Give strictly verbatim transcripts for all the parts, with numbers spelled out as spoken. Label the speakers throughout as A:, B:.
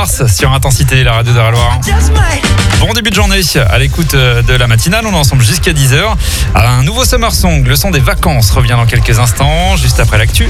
A: Mars sur Intensité, la radio de la Loire. Bon début de journée à l'écoute de la matinale, on est ensemble jusqu'à dix heures. Un nouveau Summer Song, le son des vacances, revient dans quelques instants, juste après l'actu.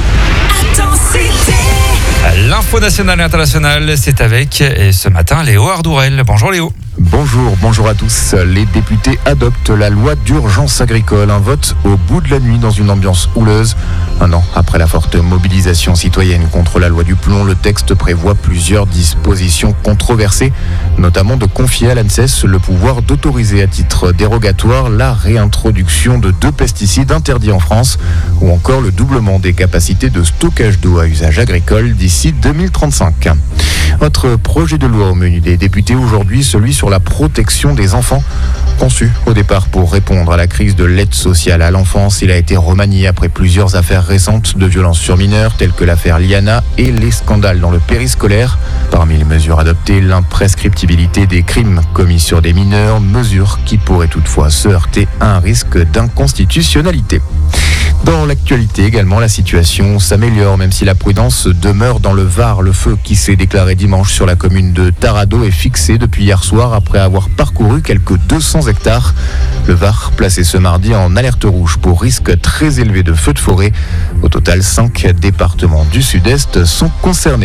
A: L'info nationale et internationale, c'est avec, et ce matin, Léo Ardourel. Bonjour Léo.
B: Bonjour, bonjour à tous. Les députés adoptent la loi d'urgence agricole. Un vote au bout de la nuit dans une ambiance houleuse. Un an après la forte mobilisation citoyenne contre la loi du plomb, le texte prévoit plusieurs dispositions controversées, notamment de confier à l'ANSES le pouvoir d'autoriser à titre dérogatoire la réintroduction de deux pesticides interdits en France, ou encore le doublement des capacités de stockage d'eau à usage agricole d'ici deux mille trente-cinq. Autre projet de loi au menu des députés aujourd'hui, celui sur la protection des enfants. Conçu au départ pour répondre à la crise de l'aide sociale à l'enfance, il a été remanié après plusieurs affaires récentes de violences sur mineurs, telles que l'affaire Liana et les scandales dans le périscolaire. Parmi les mesures adoptées, l'imprescriptibilité des crimes commis sur des mineurs, mesure qui pourrait toutefois se heurter à un risque d'inconstitutionnalité. Dans l'actualité également, la situation s'améliore, même si la prudence demeure dans le Var. Le feu qui s'est déclaré dimanche sur la commune de Tarado est fixé depuis hier soir après avoir parcouru quelques deux cents hectares. Le Var placé ce mardi en alerte rouge pour risque très élevé de feux de forêt. Au total, cinq départements du sud-est sont concernés.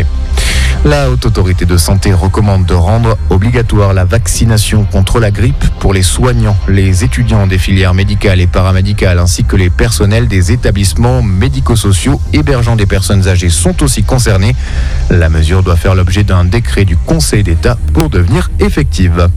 B: La Haute Autorité de Santé recommande de rendre obligatoire la vaccination contre la grippe pour les soignants, les étudiants des filières médicales et paramédicales ainsi que les personnels des établissements médico-sociaux hébergeant des personnes âgées sont aussi concernés. La mesure doit faire l'objet d'un décret du Conseil d'État pour devenir effective.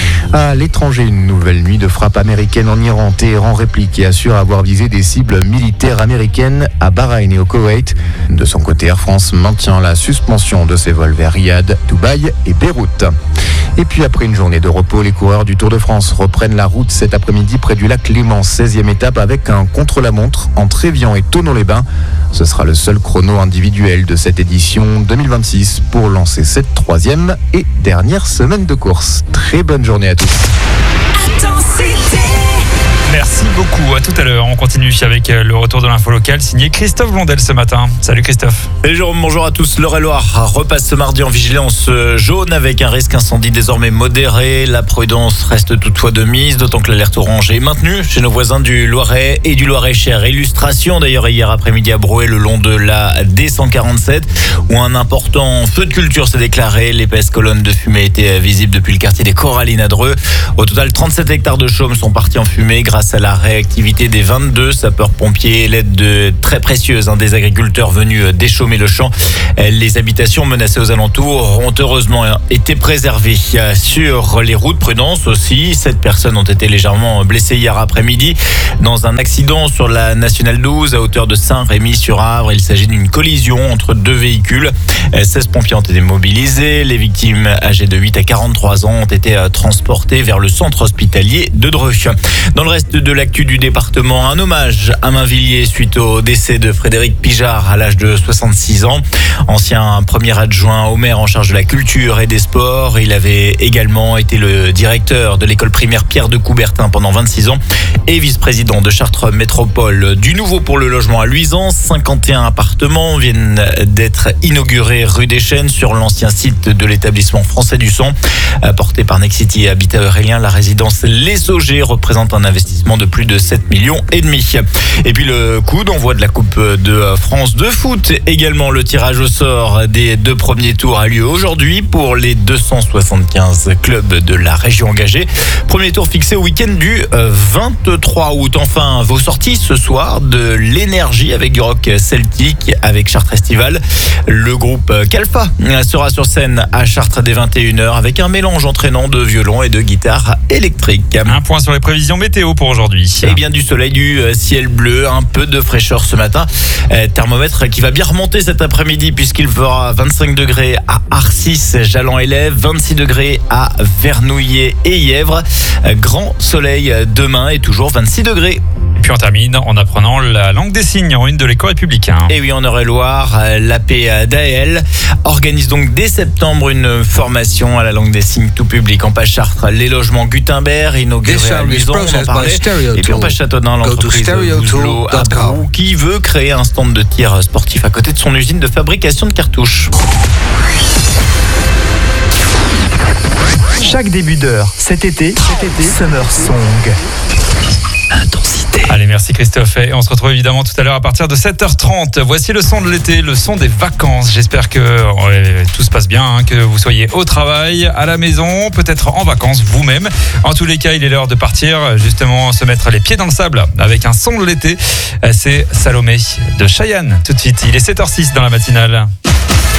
B: À l'étranger, une nouvelle nuit de frappe américaine en Iran. Téhéran réplique et assure avoir visé des cibles militaires américaines à Bahreïn et au Koweït. De son côté, Air France maintient la suspension de ses vols vers Riyad, Dubaï et Beyrouth. Et puis après une journée de repos, les coureurs du Tour de France reprennent la route cet après-midi près du lac Léman, seizième étape avec un contre-la-montre entre Évian et Thonon-les-Bains. Ce sera le seul chrono individuel de cette édition deux mille vingt-six pour lancer cette troisième et dernière semaine de course. Très bonne journée à tous.
A: Merci beaucoup, à tout à l'heure. On continue avec le retour de l'info locale signé Christophe Blondel ce matin. Salut Christophe.
C: Bonjour, bonjour à tous. L'Eure-et-Loire repasse ce mardi en vigilance jaune avec un risque incendie désormais modéré. La prudence reste toutefois de mise, d'autant que l'alerte orange est maintenue chez nos voisins du Loiret et du Loiret-Cher. Illustration d'ailleurs hier après-midi à Brouet le long de la D cent quarante-sept où un important feu de culture s'est déclaré. L'épaisse colonne de fumée était visible depuis le quartier des Corallines à Dreux. Au total, trente-sept hectares de chaume sont partis en fumée grâce à la réactivité des vingt-deux sapeurs-pompiers, l'aide de très précieuse hein, des agriculteurs venus déchaumer le champ. Les habitations menacées aux alentours ont heureusement été préservées. Sur les routes, prudence aussi, sept personnes ont été légèrement blessées hier après-midi dans un accident sur la nationale douze à hauteur de Saint-Rémy-sur-Avre. Il s'agit d'une collision entre deux véhicules. seize pompiers ont été mobilisés. Les victimes âgées de huit à quarante-trois ans ont été transportées vers le centre hospitalier de Dreux. Dans le reste de l'actu du département, un hommage à Mainvilliers suite au décès de Frédéric Pijard à l'âge de soixante-six ans. Ancien premier adjoint au maire en charge de la culture et des sports, il avait également été le directeur de l'école primaire Pierre de Coubertin pendant vingt-six ans et vice-président de Chartres Métropole. Du nouveau pour le logement à Luisans, cinquante et un appartements viennent d'être inaugurés rue des Chênes sur l'ancien site de l'établissement français du son. Porté par Nexity et Habitat Aurélien, la résidence Les Augers représente un investissement de plus de sept millions et demi. Et puis le coup d'envoi de la Coupe de France de foot. Également le tirage au sort des deux premiers tours a lieu aujourd'hui pour les deux cent soixante-quinze clubs de la région engagée. Premier tour fixé au week-end du vingt-trois août. Enfin, vos sorties ce soir de l'énergie avec du rock celtique avec Chartres Estival. Le groupe Calfa sera sur scène à Chartres dès vingt et une heures avec un mélange entraînant de violon et de guitare électrique.
A: Un point sur les prévisions météo pour aujourd'hui.
C: Et bien du soleil, du ciel bleu, un peu de fraîcheur ce matin. Euh, thermomètre qui va bien remonter cet après-midi puisqu'il fera vingt-cinq degrés à Arcis, Jallan et Lèves, vingt-six degrés à Vernouillet et Yèvre. Euh, grand soleil demain et toujours vingt-six degrés.
A: Puis on termine en apprenant la langue des signes en une de l'écho républicain.
C: Et oui, en Eure-et-Loire, l'A P d'A L organise donc dès septembre une formation à la langue des signes tout public en Page Chartres. Les logements Gutenberg, inaugurés à Luisans, on en parlait. Et puis en Page Châteauneuf, l'entreprise Bouzlot à Brou, qui veut créer un stand de tir sportif à côté de son usine de fabrication de cartouches.
D: chaque début d'heure. Cet été, cet été, Summer Song. Intensité.
A: Allez, merci Christophe. Et on se retrouve évidemment tout à l'heure à partir de sept heures trente. Voici le son de l'été, le son des vacances. J'espère que ouais, tout se passe bien, hein, que vous soyez au travail, à la maison, peut-être en vacances vous-même. En tous les cas, il est l'heure de partir, justement, se mettre les pieds dans le sable avec un son de l'été. C'est Salomé de Chayanne. Tout de suite, il est sept heures six dans la matinale.